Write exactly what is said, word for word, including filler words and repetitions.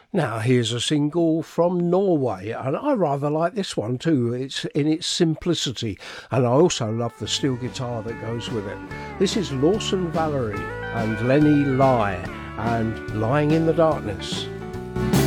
Now, here's a single from Norway, and I rather like this one too. It's in its simplicity, and I also love the steel guitar that goes with it. This is Lawson Valerie and Lenny Lai, and Lying in the Darkness.